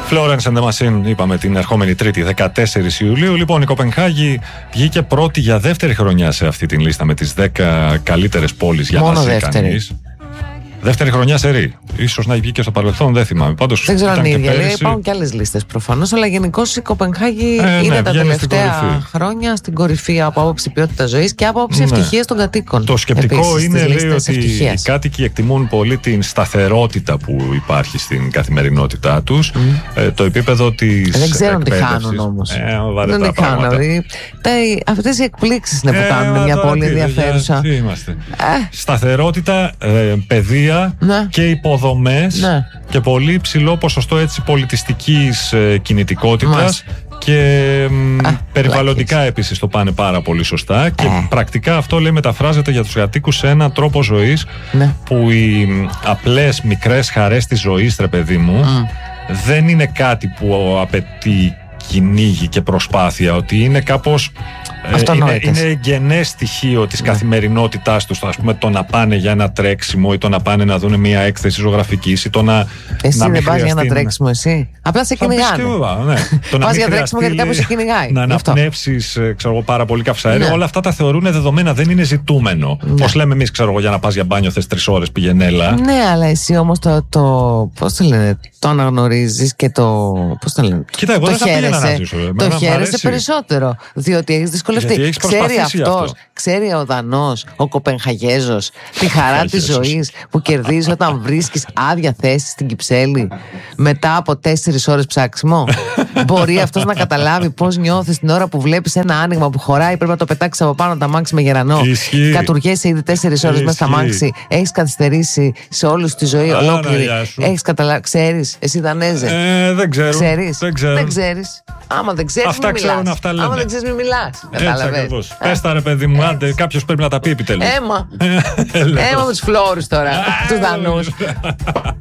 Florence and the Machine, είπαμε την ερχόμενη Τρίτη, 14 Ιουλίου. Λοιπόν, η Κοπενχάγη βγήκε πρώτη για δεύτερη χρονιά σε αυτή την λίστα με τις 10 καλύτερες πόλεις για να ζει κανείς. Δεύτερη χρονιά σερί. Ίσως να βγήκε στο παρελθόν, δεν θυμάμαι. Πάντως, δεν ξέρω αν είναι ίδια. πέρυσι... Υπάρχουν και άλλες λίστες προφανώς, αλλά γενικώς η Κοπενχάγη είναι τα τελευταία χρόνια στην κορυφή από άποψη ποιότητας ζωής και από άποψη ευτυχίας των κατοίκων. Το σκεπτικό επίσης, είναι λέει, ότι ευτυχίας. οι κάτοικοι εκτιμούν πολύ την σταθερότητα που υπάρχει στην καθημερινότητά τους. Το επίπεδο της δεν ξέρουν τι εκπαίδευσης. χάνουν όμως. Δεν τι χάνουν. Αυτές οι εκπλήξεις είναι που κάνουν μια πόλη ενδιαφέρουσα. Σταθερότητα, παιδεία και υποδομές και πολύ υψηλό ποσοστό έτσι πολιτιστικής κινητικότητας και περιβαλλοντικά επίσης το πάνε πάρα πολύ σωστά και πρακτικά αυτό λέει μεταφράζεται για τους κατοίκους σε έναν τρόπο ζωής που οι απλές μικρές χαρές της ζωής, ρε παιδί μου, δεν είναι κάτι που απαιτεί κυνήγι και προσπάθεια, ότι είναι κάπως είναι γενές στοιχείο της καθημερινότητάς τους, ας πούμε, το να πάνε για ένα τρέξιμο ή το να πάνε να δουν μια έκθεση ζωγραφικής ή το να εσύ να δεν πας για ένα τρέξιμο, εσύ απλά σε κυνηγάνε. Πας για τρέξιμο γιατί κάποιος σε κυνηγάει. Να αναπνεύσεις πάρα πολύ καυσαέριο, όλα αυτά τα θεωρούν δεδομένα, δεν είναι ζητούμενο. Πώς λέμε εμείς, για να πας για μπάνιο θες 3 ώρες, πηγενέλα. Ναι, αλλά εσύ όμως πώς το λένε, το αναγνωρίζεις και το. Πώς το λένε. Κοίτα, εγώ δεν θα πήγαινα να ζήσω. Το χαίρεσαι περισσότερο. Διότι έχεις δυσκολευτεί. Ξέρει αυτός, ξέρει ο Δανός, ο Κοπενχαγέζος, τη χαρά της ζωής που κερδίζει όταν βρίσκεις άδεια θέση στην Κυψέλη μετά από 4 ώρες ψάξιμο. Μπορεί αυτός να καταλάβει πώς νιώθεις την ώρα που βλέπεις ένα άνοιγμα που χωράει, πρέπει να το πετάξεις από πάνω το αμάξι με γερανό. Κατουργέσαι ήδη 4 ώρες μέσα στο αμάξι. Έχεις καθυστερήσει σε όλη τη ζωή ολόκληρη. Έχεις καταλάβει, ξέρεις, εσύ Δανέζε. Δεν ξέρω. Δεν ξέρεις. Άμα δεν ξέρεις, μην μιλάς. Άμα δεν ξέρεις, μην μιλάς. Κατάλαβες. Πες τα, ρε παιδί μου, άντε, κάποιος πρέπει να τα πει επιτέλους. Έμα με τους φλόρους τώρα, τους Δανούς.